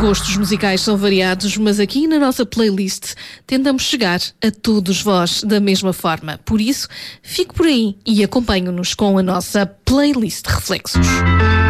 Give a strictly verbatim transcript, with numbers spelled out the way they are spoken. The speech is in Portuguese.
Gostos musicais são variados, mas aqui na nossa playlist tentamos chegar a todos vós da mesma forma. Por isso, fique por aí e acompanhe-nos com a nossa playlist Reflexos.